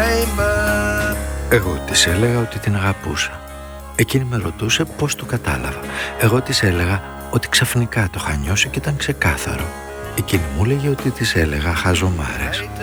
Εγώ της έλεγα ότι την αγαπούσα. Εκείνη με ρωτούσε πώς το κατάλαβα. Εγώ της έλεγα ότι ξαφνικά το είχα νιώσει και ήταν ξεκάθαρο. Εκείνη μου έλεγε ότι της έλεγα χαζομάρες.